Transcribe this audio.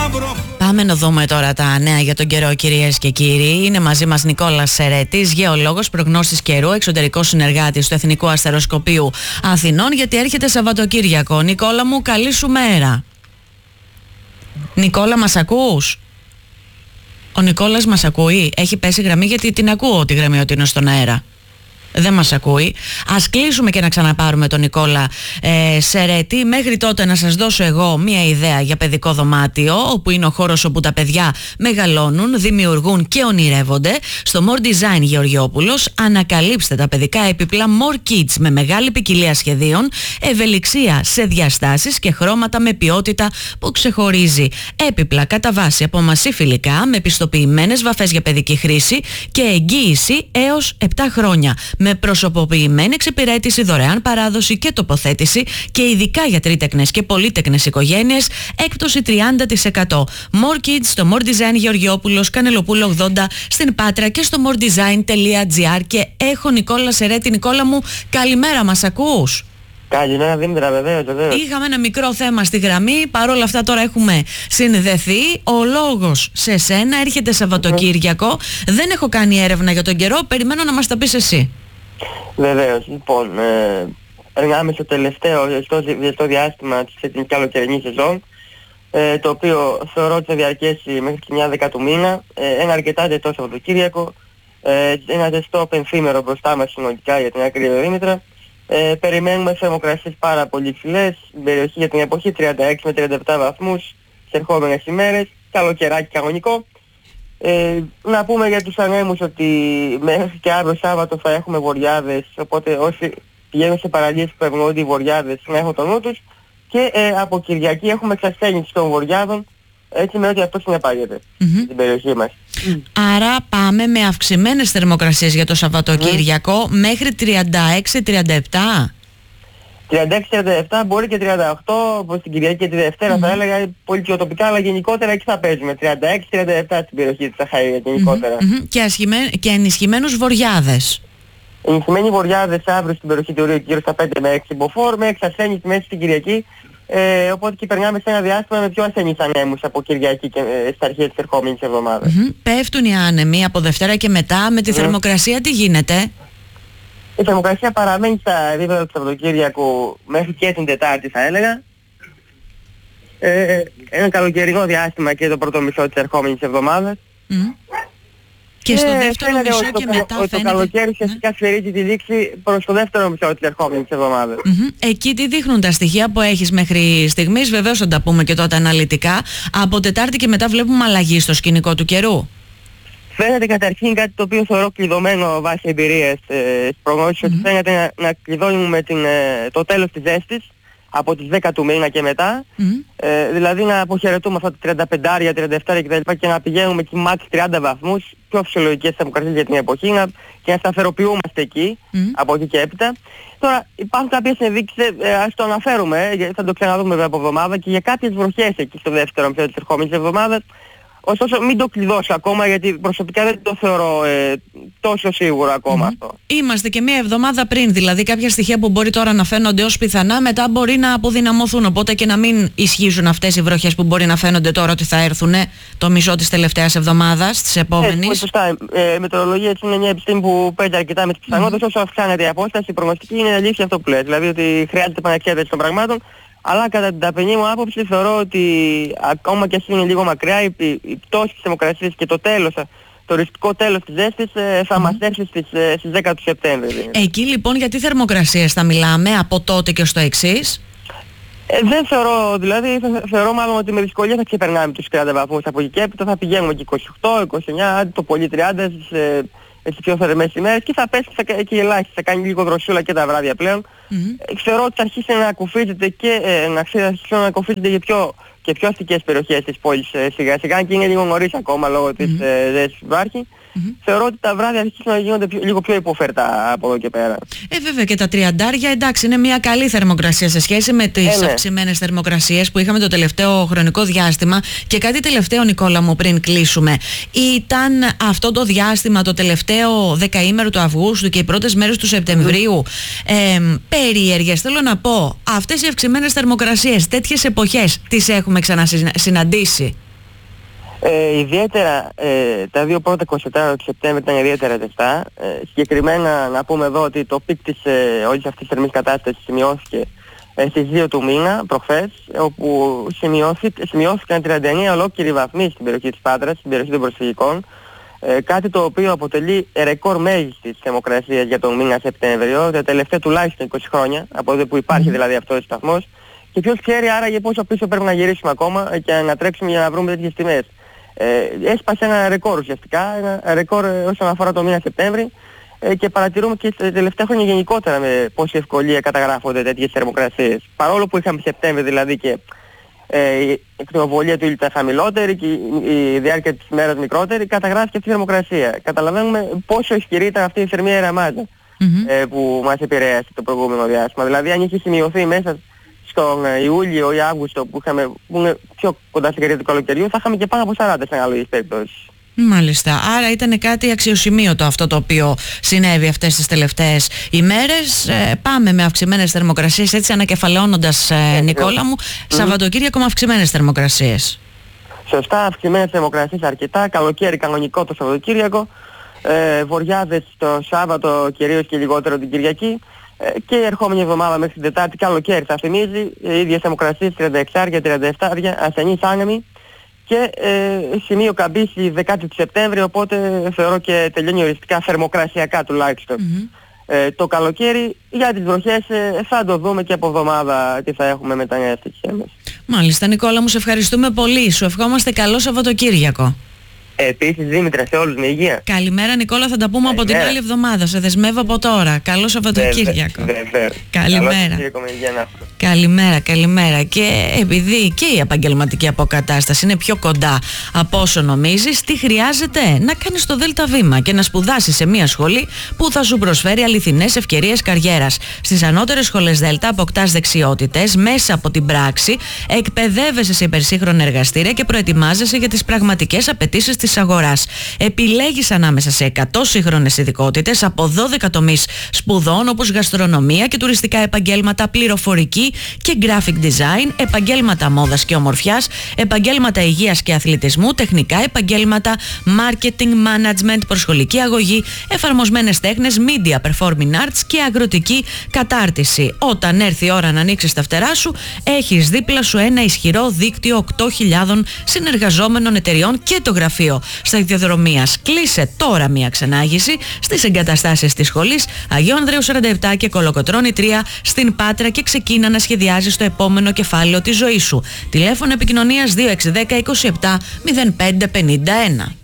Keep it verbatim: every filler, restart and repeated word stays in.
Πάμε να δούμε τώρα τα νέα για τον καιρό, κυρίες και κύριοι. Είναι μαζί μας Νικόλας Σερέτης, γεωλόγος, προγνώστης καιρού, εξωτερικός συνεργάτης του Εθνικού Αστεροσκοπείου Αθηνών, γιατί έρχεται Σαββατοκύριακο. Νικόλα μου, καλή σου μέρα. Νικόλα, μας ακούς? Ο Νικόλας μας ακούει? Έχει πέσει γραμμή, γιατί την ακούω τη γραμμή ότι είναι στον αέρα. Δεν μας ακούει. Ας κλείσουμε και να ξαναπάρουμε τον Νικόλα ε, Σερέτη. Μέχρι τότε να σας δώσω εγώ μία ιδέα για παιδικό δωμάτιο, όπου είναι ο χώρος όπου τα παιδιά μεγαλώνουν, δημιουργούν και ονειρεύονται. Στο More Design Γεωργιόπουλος ανακαλύψτε τα παιδικά έπιπλα More Kids με μεγάλη ποικιλία σχεδίων, ευελιξία σε διαστάσεις και χρώματα με ποιότητα που ξεχωρίζει. Έπιπλα κατά βάση από μασί φιλικά με πιστοποιημένες βαφές για παιδική χρήση και εγγύηση έως επτά χρόνια. Με προσωποποιημένη εξυπηρέτηση, δωρεάν παράδοση και τοποθέτηση και ειδικά για τρίτεκνες και πολύτεκνες οικογένειες, έκπτωση τριάντα τοις εκατό. More Kids στο More Design Γεωργιόπουλος, Κανελοπούλου ογδόντα στην Πάτρα και στο more design τελεία gr. Και έχω Νικόλα Σερέτη. Νικόλα μου, καλημέρα, μας ακούς? Καλημέρα Δήμητρα, βεβαίως, βεβαίως. Είχαμε ένα μικρό θέμα στη γραμμή, παρόλα αυτά τώρα έχουμε συνδεθεί. Ο λόγος σε σένα, έρχεται Σαββατοκύριακο. Δεν έχω κάνει έρευνα για τον καιρό, περιμένω να μας τα πεις εσύ. Βεβαίως, λοιπόν, ε, περνάμε στο τελευταίο στο, στο διάστημα της την καλοκαιρινή σεζόν, ε, το οποίο θεωρώ ότι θα διαρκέσει μέχρι τη μια δέκα του μήνα. Ε, ένα αρκετά ζεστό Σαββατοκύριακο, ε, ένα ζεστό πενθήμερο μπροστά μας συνολικά για την ακρίβεια Δήμητρα. Ε, περιμένουμε θερμοκρασίες πάρα πολύ ψηλές στην περιοχή για την εποχή, τριάντα έξι με τριάντα επτά βαθμούς σε ερχόμενες ημέρες, καλοκαιράκι κανονικό. Ε, να πούμε για τους ανέμους ότι μέχρι και αύριο Σάββατο θα έχουμε βοριάδες, οπότε όσοι πηγαίνουν σε παραλίες που ευνοούνται οι βοριάδες να έχουν το νου τους, και ε, από Κυριακή έχουμε εξασθένιση των βοριάδων, έτσι με ότι αυτό συνεπάγεται mm-hmm. στην περιοχή μας. Άρα πάμε με αυξημένες θερμοκρασίες για το Σαββατοκύριακο, mm. μέχρι τριάντα έξι τριάντα επτά. τριάντα έξι τριάντα επτά, μπορεί και τριάντα οκτώ, προς την Κυριακή και τη Δευτέρα mm-hmm. θα έλεγα πολύ πιο τοπικά, αλλά γενικότερα εκεί θα παίζουμε. τριάντα έξι τριάντα επτά στην περιοχή της Αχαΐας γενικότερα. Mm-hmm. Και, ασχημέ... και ενισχυμένους βοριάδες. Ενισχυμένοι βοριάδες αύριο στην περιοχή του Ρίου γύρω στα πέντε με έξι μποφόρ, με εξασθένιση μέση στην Κυριακή. Ε, οπότε και περνάμε σε ένα διάστημα με πιο ασθενείς ανέμους από Κυριακή και ε, στα αρχές της ερχόμενης εβδομάδας. Mm-hmm. Πέφτουν οι άνεμοι από Δευτέρα και μετά, με τη mm. θερμοκρασία τι γίνεται? Η θερμοκρασία παραμένει στα επίπεδα του Σαββατοκύριακου μέχρι και την Τετάρτη θα έλεγα. Ε, ένα καλοκαιρινό διάστημα και το πρώτο μισό της ερχόμενης εβδομάδας. Mm. Και στο ε, δεύτερο μισό ότι και το, μετά ότι φαίνεται... το καλοκαίρι ουσιαστικά σφυρίζει τη λήξη προς το δεύτερο μισό της ερχόμενης εβδομάδας. Mm-hmm. Εκεί τι δείχνουν τα στοιχεία που έχεις μέχρι στιγμής? Βεβαίως θα τα πούμε και τότε αναλυτικά. Από Τετάρτη και μετά βλέπουμε αλλαγή στο σκηνικό του καιρού. Φαίνεται καταρχήν κάτι το οποίο θεωρώ κλειδωμένο βάσει εμπειρίες ε, στις προγνώσεις, mm-hmm. ότι φαίνεται να, να κλειδώνουμε με την, ε, το τέλος της ζέστης από τις δέκα του μήνα και μετά. Mm-hmm. Ε, δηλαδή να αποχαιρετούμε αυτά τα τριάντα πέντε τριάντα επτά κτλ. Και να πηγαίνουμε εκεί μάξι τριάντα βαθμούς, πιο φυσιολογικές θερμοκρασίες για την εποχή, να, και να σταθεροποιούμαστε εκεί, mm-hmm. από εκεί και έπειτα. Τώρα υπάρχουν κάποιες ενδείξεις, ε, ας το αναφέρουμε, ε, θα το ξαναδούμε βέβαια από εβδομάδα, και για κάποιες βροχές εκεί στο δεύτερο μισό της ερχόμενης εβδομάδας. Ωστόσο μην το κλειδώσω ακόμα, γιατί προσωπικά δεν το θεωρώ ε, τόσο σίγουρο ακόμα mm-hmm. αυτό. Είμαστε και μία εβδομάδα πριν, δηλαδή κάποια στοιχεία που μπορεί τώρα να φαίνονται ως πιθανά μετά μπορεί να αποδυναμωθούν, οπότε και να μην ισχύουν αυτές οι βροχές που μπορεί να φαίνονται τώρα ότι θα έρθουν το μισό της τελευταίας εβδομάδας, της επόμενης. Ε, σωστά. Ε, η μετεωρολογία είναι μια επιστήμη που παίζει αρκετά με τις πιθανότητες, mm-hmm. όσο αυξάνεται η απόσταση, η προγνωστική είναι αλήθεια αυτό που λέει, δηλαδή ότι χρειάζεται επαναξέταση των πραγμάτων. Αλλά κατά την ταπεινή μου άποψη θεωρώ ότι ακόμα και ας είναι λίγο μακριά, η, η πτώση της θερμοκρασίας και το τέλος, το οριστικό τέλος της ζέστης ε, θα mm. μας έρθει στις, ε, στις δέκα του Σεπτέμβρη. Εκεί λοιπόν για τι θερμοκρασίες θα μιλάμε από τότε και στο εξής? Ε, δεν θεωρώ, δηλαδή θα, θεωρώ μάλλον ότι με δυσκολία θα ξεπερνάμε τους τριάντα βαθμούς από εκεί και έπειτα, θα πηγαίνουμε και είκοσι οκτώ, είκοσι εννιά, το πολύ τριάντα στις, ε, στις πιο θερμές ημέρες, και θα πέσει και ελάχιστα, θα κάνει λίγο δροσούλα και τα βράδια πλέον. Mm-hmm. Ξέρω ότι θα αρχίσει να ακουφίζεται και ε, να αρχίσει να ακουφίζεται για πιο, και πιο αστικές περιοχές της πόλης ε, σιγά σιγά, και είναι λίγο νωρίς ακόμα λόγω mm-hmm. της ε, ζέστης που υπάρχει. Mm-hmm. Θεωρώ ότι τα βράδια αρχίζουν να γίνονται πιο, λίγο πιο υποφερτά από εδώ και πέρα. Ε, βέβαια και τα τριαντάρια, εντάξει, είναι μια καλή θερμοκρασία σε σχέση με τις ε, ναι. αυξημένες θερμοκρασίες που είχαμε το τελευταίο χρονικό διάστημα. Και κάτι τελευταίο, Νικόλα μου, πριν κλείσουμε. Ήταν αυτό το διάστημα, το τελευταίο δεκαήμερο του Αυγούστου και οι πρώτες μέρες του Σεπτεμβρίου, mm. ε, περίεργες. Θέλω να πω, αυτές οι αυξημένες θερμοκρασίες, τέτοιες εποχές, τις έχουμε ξανασυναντήσει? Ε, ιδιαίτερα ε, τα δύο πρώτα είκοσι τέσσερα του Σεπτέμβρη ήταν ιδιαίτερα ζεστά. Ε, συγκεκριμένα να πούμε εδώ ότι το πικ της ε, όλης αυτής της θερμής κατάστασης σημειώθηκε ε, στις δύο του μήνα, προχθές, όπου σημειώθηκαν τριάντα εννέα ολόκληροι βαθμοί στην περιοχή της Πάτρας, στην περιοχή των προσφυγικών, ε, κάτι το οποίο αποτελεί ρεκόρ μέγιστης θερμοκρασίας για τον μήνα Σεπτέμβριο, τα τελευταία τουλάχιστον είκοσι χρόνια, από εδώ που υπάρχει δηλαδή αυτός ο σταθμός. Και ποιος ξέρει άραγε πόσο πίσω πρέπει να γυρίσουμε ακόμα και να τρέξουμε για να βρούμε τέτοιες τιμές. Ε, έσπασε ένα ρεκόρ ουσιαστικά, ένα ρεκόρ όσον αφορά το μήνα Σεπτέμβρη, ε, και παρατηρούμε και τα τελευταία χρόνια γενικότερα με πόση ευκολία καταγράφονται τέτοιες θερμοκρασίες. Παρόλο που είχαμε Σεπτέμβρη δηλαδή και ε, η εκτροποβολία του ήλιου ήταν χαμηλότερη και η, η διάρκεια της ημέρας μικρότερη, καταγράφηκε αυτή η θερμοκρασία. Καταλαβαίνουμε πόσο ισχυρή ήταν αυτή η θερμή αεραμάζα mm-hmm. ε, που μας επηρέασε το προηγούμενο διάστημα. Δηλαδή αν είχε σημειωθεί μέσα στον Ιούλιο ή Αύγουστο που είχαμε που είναι πιο κοντά στην καρδιά του καλοκαιριού, θα είχαμε και πάνω από σαράντα σε αναλογικές περιπτώσεις. Μάλιστα. Άρα ήταν κάτι αξιοσημείωτο αυτό το οποίο συνέβη αυτές τις τελευταίες ημέρες. Ε, πάμε με αυξημένες θερμοκρασίες, έτσι ανακεφαλαιώνοντας, ε, Νικόλα μου, mm-hmm. Σαββατοκύριακο με αυξημένες θερμοκρασίες. Σωστά, αυξημένες θερμοκρασίες αρκετά. Καλοκαίρι κανονικό το Σαββατοκύριακο. Ε, βοριάδες το Σάββατο κυρίως και λιγότερο την Κυριακή. Και η ερχόμενη εβδομάδα μέχρι την Τετάρτη καλοκαίρι θα θυμίζει, οι ίδιες θερμοκρασίες τριάντα έξι τριάντα επτά, ασθενείς άνεμοι και ε, σημείο καμπής η δέκατη του Σεπτέμβρη, οπότε θεωρώ και τελειώνει οριστικά θερμοκρασιακά τουλάχιστον. Mm-hmm. Ε, το καλοκαίρι για τις βροχές ε, θα το δούμε και από εβδομάδα τι θα έχουμε μετά μια ευτυχία. Μάλιστα, Νικόλα μου, σε ευχαριστούμε πολύ. Σου ευχόμαστε καλό Σαββατοκύριακο. Επίσης, Δήμητρα, σε όλους με υγεία. Καλημέρα, Νικόλα, θα τα πούμε από την άλλη εβδομάδα. Σε δεσμεύω από τώρα. Καλό Σαββατοκύριακο. Βέβαια. Καλημέρα. Καλημέρα, καλημέρα. Και επειδή και η επαγγελματική αποκατάσταση είναι πιο κοντά από όσο νομίζεις, τι χρειάζεται? Να κάνεις το δέλτα βήμα και να σπουδάσεις σε μια σχολή που θα σου προσφέρει αληθινές ευκαιρίες καριέρας. Στις ανώτερες σχολές Δέλτα αποκτάς δεξιότητες μέσα από την πράξη, εκπαιδεύεσαι σε υπερσύγχρονα εργαστήρια και προετοιμάζεσαι για τις πραγματικές απαιτήσεις της αγοράς. Επιλέγεις ανάμεσα σε εκατό σύγχρονες ειδικότητες από δώδεκα τομείς σπουδών, όπως γαστρονομία και τουριστικά επαγγέλματα, πληροφορική και graphic design, επαγγέλματα μόδας και ομορφιάς, επαγγέλματα υγείας και αθλητισμού, τεχνικά επαγγέλματα, marketing, management, προσχολική αγωγή, εφαρμοσμένες τέχνες, media, performing arts και αγροτική κατάρτιση. Όταν έρθει η ώρα να ανοίξεις τα φτερά σου, έχεις δίπλα σου ένα ισχυρό δίκτυο οκτώ χιλιάδων συνεργαζόμενων εταιριών και το γραφείο σταδιοδρομίας. Κλείσε τώρα μια ξενάγηση στις εγκαταστάσεις της σχολής Αγίου Ανδρέου σαράντα επτά και Κολοκοτρώνη τρία στην Πάτρα και ξεκίνα να σχεδιάζεις το επόμενο κεφάλαιο της ζωής σου. Τηλέφωνο επικοινωνίας δύο έξι ένα μηδέν είκοσι επτά μηδέν πέντε πενήντα ένα.